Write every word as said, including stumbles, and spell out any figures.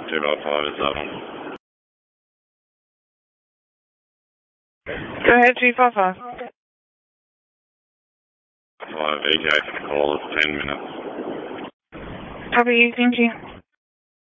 two by five is that one. Go ahead, two five five. five E J for the call, it's ten minutes. Copy you, thank you.